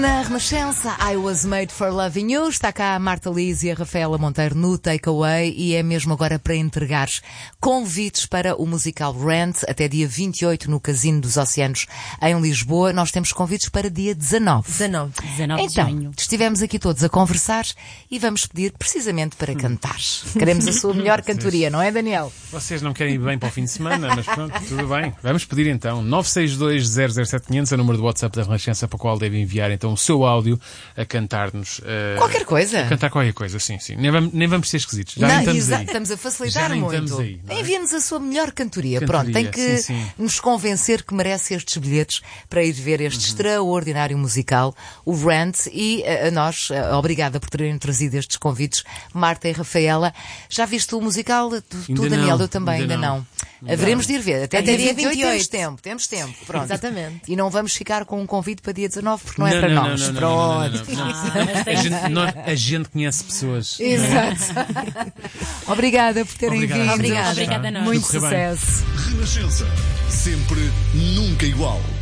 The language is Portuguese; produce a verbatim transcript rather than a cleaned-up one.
Na Renascença, I Was Made for Loving You. Está cá a Marta Liz e a Rafaela Monteiro no Takeaway e é mesmo agora para entregares convites para o musical Rent até dia vinte e oito no Casino dos Oceanos em Lisboa. Nós temos convites para dia dezanove. dezanove. dezanove de junho. Então, estivemos aqui todos a conversar e vamos pedir precisamente para cantar. Queremos a sua melhor cantoria, não é, Daniel? Vocês não querem ir bem para o fim de semana, mas pronto, tudo bem. Vamos pedir então. nove seis dois zero zero sete quinhentos é o número do WhatsApp da Renascença para o qual devem enviar então o seu áudio a cantar-nos. Uh, qualquer coisa. A cantar qualquer coisa, sim, sim. Nem vamos, nem vamos ser esquisitos. Já não, estamos exato, aí. Estamos a facilitar Já nem muito. estamos aí, não é? Envia-nos a sua melhor cantoria. Cantoria, Pronto, tem que sim, sim. nos convencer que merece estes bilhetes para ir ver este uhum. extraordinário musical, o Rent, e a, a nós, a, obrigada por terem trazido estes convites, Marta e Rafaela. Já viste o musical? Tu, tu Daniel, eu também, ainda, ainda não. não. Haveremos de ir ver. Até, Até dia vinte e oito temos tempo, temos tempo. Pronto. Exatamente. E não vamos ficar com um convite para dia dezanove porque não, não é para não, nós. Não, não, Pronto. não, não, não, não, não. A, gente, nós, a gente conhece pessoas. Exato. Obrigada por terem Obrigado. vindo. Obrigada. Obrigada a nós. Muito sucesso. Renascença. Sempre, nunca igual.